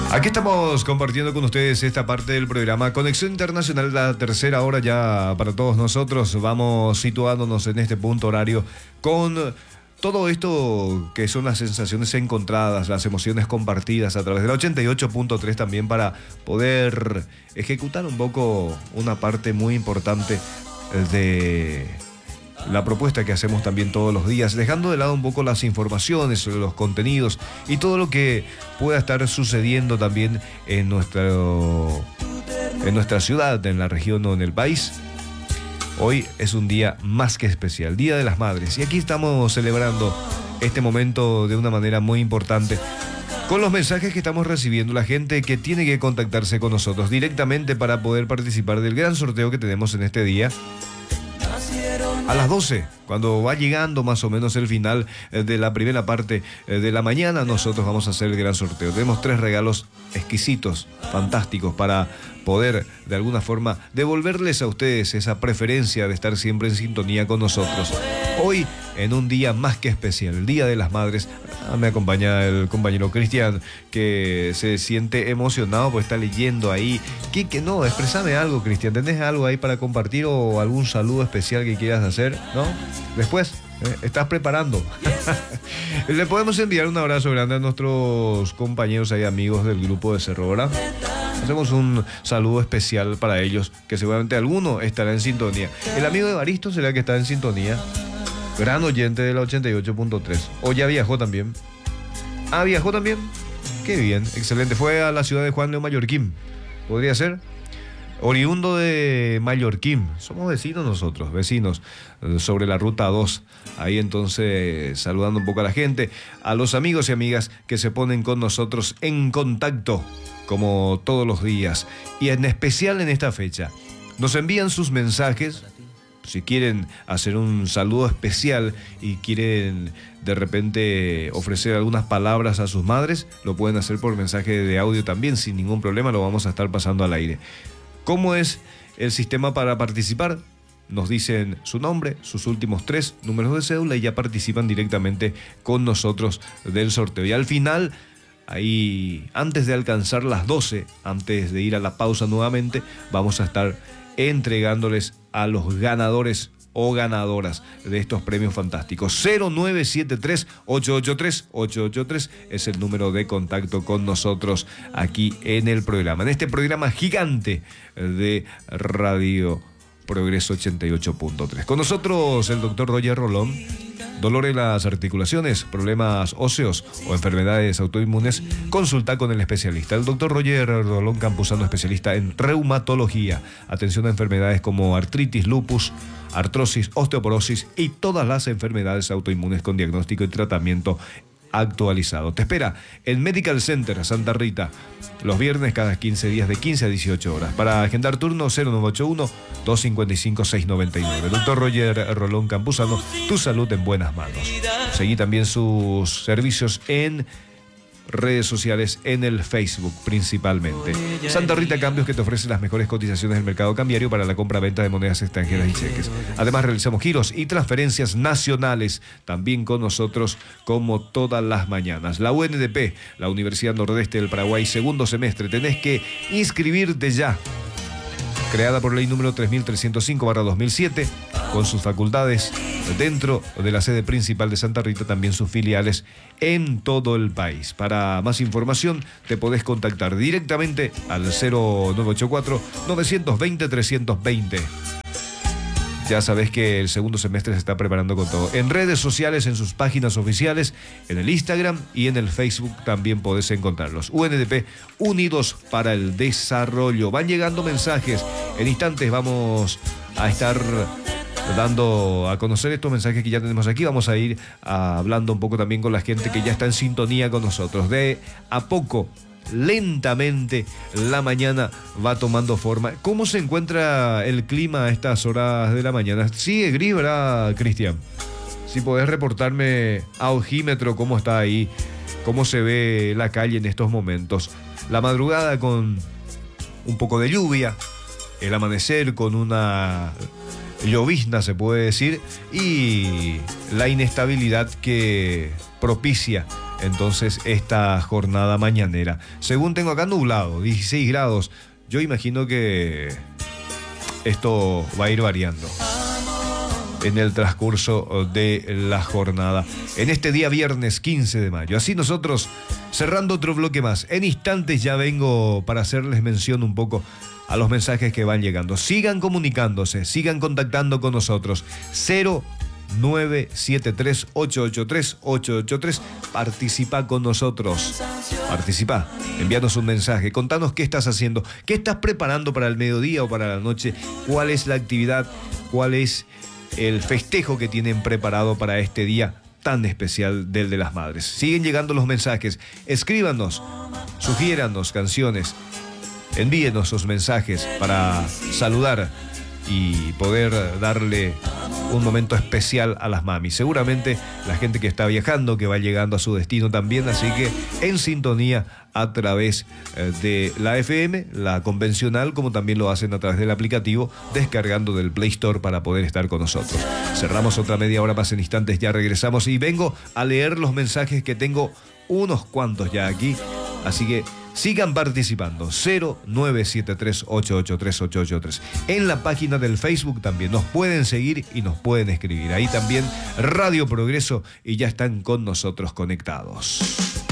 Aquí estamos compartiendo con ustedes esta parte del programa Conexión Internacional, la tercera hora ya para todos nosotros. Vamos situándonos en este punto horario con todo esto que son las sensaciones encontradas, las emociones compartidas a través de la 88.3 también, para poder ejecutar un poco una parte muy importante de la propuesta que hacemos también todos los días, dejando de lado un poco las informaciones, los contenidos y todo lo que pueda estar sucediendo también en nuestra ciudad, en la región o en el país. Hoy es un día más que especial, Día de las Madres, y aquí estamos celebrando este momento de una manera muy importante con los mensajes que estamos recibiendo, la gente que tiene que contactarse con nosotros directamente para poder participar del gran sorteo que tenemos en este día. A las 12, cuando va llegando más o menos el final de la primera parte de la mañana, nosotros vamos a hacer el gran sorteo. Tenemos 3 regalos exquisitos, fantásticos, para poder de alguna forma devolverles a ustedes esa preferencia de estar siempre en sintonía con nosotros. Hoy, en un día más que especial, el Día de las Madres, me acompaña el compañero Cristian, que se siente emocionado por estar leyendo ahí. No, expresame algo, Cristian. ¿Tenés algo ahí para compartir o algún saludo especial que quieras hacer? ¿No? Después, estás preparando. Le podemos enviar un abrazo grande a nuestros compañeros y amigos del grupo de Cerro Hora. Hacemos un saludo especial para ellos, que seguramente alguno estará en sintonía. El amigo de Baristo será que está en sintonía. Gran oyente de la 88.3. ¿O ya viajó también? Ah, ¿viajó también? Qué bien, excelente. Fue a la ciudad de Juan de Mallorquín. ¿Podría ser? Oriundo de Mallorquín. Somos vecinos nosotros, vecinos, sobre la ruta 2. Ahí entonces saludando un poco a la gente, a los amigos y amigas que se ponen con nosotros en contacto, como todos los días, y en especial en esta fecha. Nos envían sus mensajes. Si quieren hacer un saludo especial y quieren de repente ofrecer algunas palabras a sus madres, lo pueden hacer por mensaje de audio también, sin ningún problema, lo vamos a estar pasando al aire. ¿Cómo es el sistema para participar? Nos dicen su nombre, sus últimos 3 números de cédula y ya participan directamente con nosotros del sorteo. Y al final, ahí, antes de alcanzar las 12, antes de ir a la pausa nuevamente, vamos a estar entregándoles a los ganadores o ganadoras de estos premios fantásticos. 0973-883-883 es el número de contacto con nosotros aquí en el programa, en este programa gigante de Radio Progreso 88.3. Con nosotros el doctor Roger Rolón. Dolor en las articulaciones, problemas óseos o enfermedades autoinmunes, consulta con el especialista. El doctor Roger Rolón Campuzano, especialista en reumatología. Atención a enfermedades como artritis, lupus, artrosis, osteoporosis y todas las enfermedades autoinmunes con diagnóstico y tratamiento actualizado. Te espera en Medical Center Santa Rita los viernes cada 15 días de 15 a 18 horas. Para agendar turno 0981-255-699. Doctor Roger Rolón Campuzano, tu salud en buenas manos. Seguí también sus servicios en redes sociales, en el Facebook principalmente. Santa Rita Cambios, que te ofrece las mejores cotizaciones del mercado cambiario para la compra-venta de monedas extranjeras y cheques. Además realizamos giros y transferencias nacionales también con nosotros como todas las mañanas. La UNDP, la Universidad Nordeste del Paraguay, segundo semestre. Tenés que inscribirte ya. Creada por ley número 3305/2007, con sus facultades dentro de la sede principal de Santa Rita, también sus filiales en todo el país. Para más información te podés contactar directamente al 0984-920-320. Ya sabés que el segundo semestre se está preparando con todo. En redes sociales, en sus páginas oficiales, en el Instagram y en el Facebook también podés encontrarlos. UNDP, Unidos para el Desarrollo. Van llegando mensajes. En instantes vamos a estar dando a conocer estos mensajes que ya tenemos aquí. Vamos a ir hablando un poco también con la gente que ya está en sintonía con nosotros. De a poco, lentamente, la mañana va tomando forma. ¿Cómo se encuentra el clima a estas horas de la mañana? Sigue gris, ¿verdad, Cristian? Si podés reportarme a ojímetro cómo está ahí, cómo se ve la calle en estos momentos. La madrugada con un poco de lluvia, el amanecer con una llovizna, se puede decir, y la inestabilidad que propicia entonces esta jornada mañanera. Según tengo acá, nublado, 16 grados. Yo imagino que esto va a ir variando en el transcurso de la jornada, en este día viernes 15 de mayo. Así nosotros cerrando otro bloque más. En instantes ya vengo para hacerles mención un poco a los mensajes que van llegando. Sigan comunicándose, sigan contactando con nosotros. 0973-883-883. Participa con nosotros. Participa, envíanos un mensaje, contanos qué estás haciendo, qué estás preparando para el mediodía o para la noche, cuál es la actividad, cuál es el festejo que tienen preparado para este día tan especial del de las madres. Siguen llegando los mensajes, escríbanos, sugiéranos canciones, envíenos sus mensajes para saludar y poder darle un momento especial a las mamis. Seguramente la gente que está viajando, que va llegando a su destino también, así que en sintonía a través de la FM, la convencional, como también lo hacen a través del aplicativo, descargando del Play Store para poder estar con nosotros. Cerramos otra media hora más, en instantes ya regresamos y vengo a leer los mensajes que tengo, unos cuantos ya aquí, así que sigan participando. 0973-883-883. En la página del Facebook también nos pueden seguir y nos pueden escribir. Ahí también Radio Progreso y ya están con nosotros conectados.